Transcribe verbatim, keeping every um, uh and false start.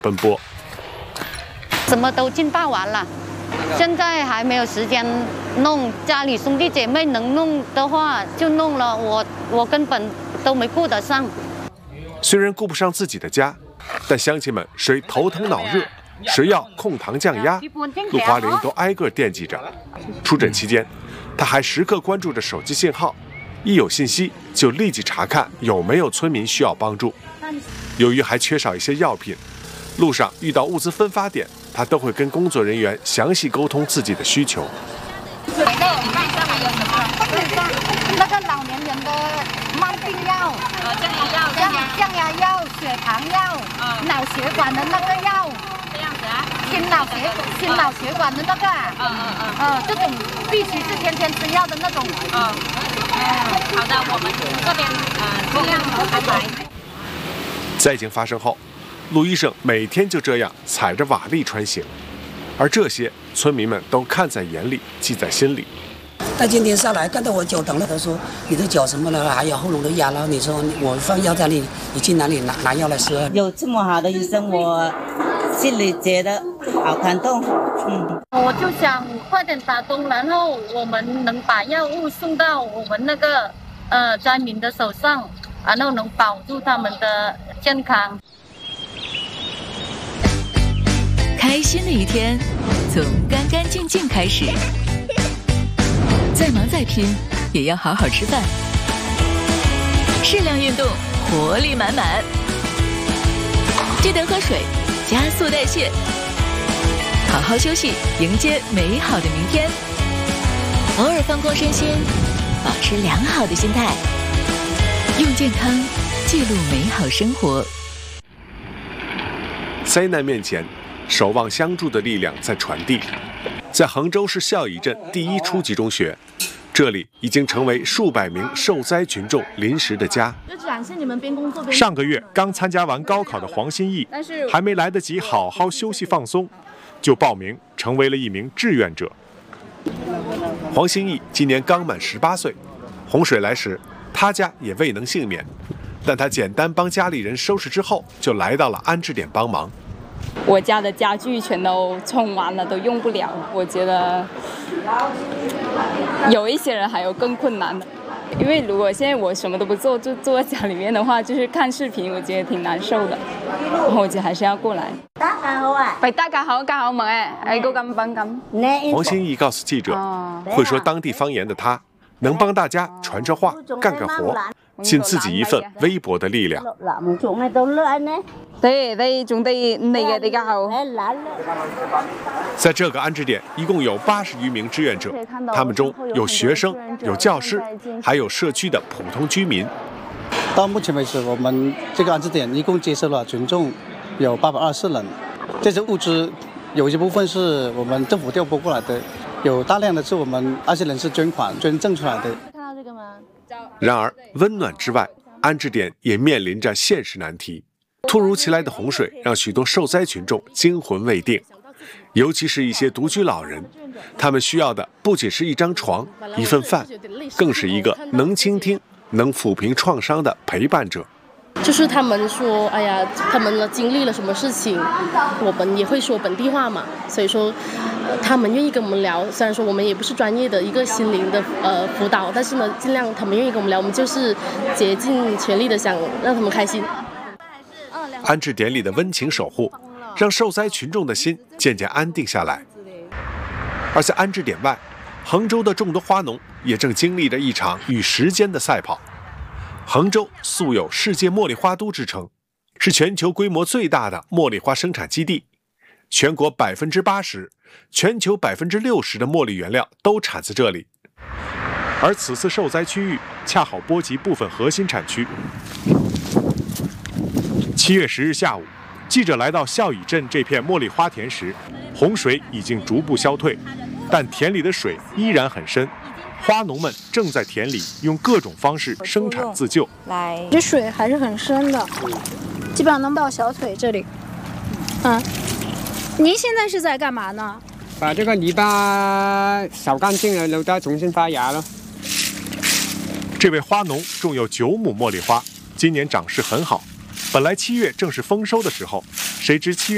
奔波。 什么都进霸完了，现在还没有时间弄。家里兄弟姐妹能弄的话就弄了，我我根本都没顾得上。 虽然顾不上自己的家，但乡亲们谁头疼脑热，谁要控糖降压，陆华玲都挨个惦记着。出诊期间，他还时刻关注着手机信号，一有信息就立即查看有没有村民需要帮助。由于还缺少一些药品，路上遇到物资分发点，他都会跟工作人员详细沟通自己的需求。 那个老年人的慢病药，呃，降压药、降降压药、血糖药，呃，脑血管的那个药，这样子啊，心脑血心脑血管的那个，嗯嗯嗯，呃，这种必须是天天吃药的那种，嗯嗯，好的，我们这边呃尽量安排。 灾情发生后，陆医生每天就这样踩着瓦砾穿行，而这些村民们都看在眼里，记在心里。 他今天上来看到我脚疼了，他说你的脚什么了，还有喉咙的哑了。你说我放药在那里，你去哪里拿拿药来吃？ 有这么好的医生，我心里觉得好感动。嗯， 我就想快点打工，然后我们能把药物送到我们那个呃灾民的手上，然后能保住他们的健康。 开心的一天从干干净净开始。再忙再拼，也要好好吃饭，适量运动，活力满满。记得喝水，加速代谢，好好休息，迎接美好的明天。偶尔放空身心，保持良好的心态，用健康记录美好生活。 灾难面前，守望相助的力量在传递。在衡州市孝义镇第一初级中学，这里已经成为数百名受灾群众临时的家。 上个月刚参加完高考的黄新义，还没来得及好好休息放松，就报名成为了一名志愿者。 黄新义今年刚满十八岁，洪水来时，他家也未能幸免，但他简单帮家里人收拾之后，就来到了安置点帮忙。 我家的家具全都冲完了，都用不了。我觉得有一些人还有更困难的，因为如果现在我什么都不做，就坐在家里面的话，就是看视频，我觉得挺难受的。然后我觉得还是要过来。 大家好啊！ 喂，大家好，家好唔誒？誒，個咁品咁。 黃新義告訴記者，會說當地方言的他，能幫大家傳傳話，幹個活，盡自己一份微薄的力量。 對對，種地你嘅比較好。 在这个安置点，一共有八十余名志愿者，他们中有学生、有教师，还有社区的普通居民。 到目前为止，我们这个安置点一共接收了群众有八百二十人。这些物资有一部分是我们政府调拨过来的，有大量的是我们安置人士捐款捐赠出来的。 看到这个吗？ 然而，温暖之外，安置点也面临着现实难题。突如其来的洪水让许多受灾群众惊魂未定，尤其是一些独居老人，他们需要的不仅是一张床、一份饭，更是一个能倾听、能抚平创伤的陪伴者。 就是他们说，哎呀，他们经历了什么事情，我们也会说本地话嘛，所以说，呃、他们愿意跟我们聊。虽然说我们也不是专业的一个心灵的呃辅导，但是呢，尽量他们愿意跟我们聊，我们就是竭尽全力的想让他们开心。 安置点里的温情守护，让受灾群众的心渐渐安定下来。而在安置点外，衡州的众多花农也正经历着一场与时间的赛跑。衡州素有世界茉莉花都之称，是全球规模最大的茉莉花生产基地，全国百分之八十、全球百分之六十的茉莉原料都产自这里。 而此次受灾区域恰好波及部分核心产区。七月十日下午，记者来到孝义镇这片茉莉花田时，洪水已经逐步消退，但田里的水依然很深。花农们正在田里用各种方式生产自救。 来，这水还是很深的，基本上能到小腿这里。嗯，您现在是在干嘛呢？ 把这个泥巴扫干净了，然后再重新发芽了。 这位花农种有九亩茉莉花，今年长势很好。本来七月正是丰收的时候，谁知七月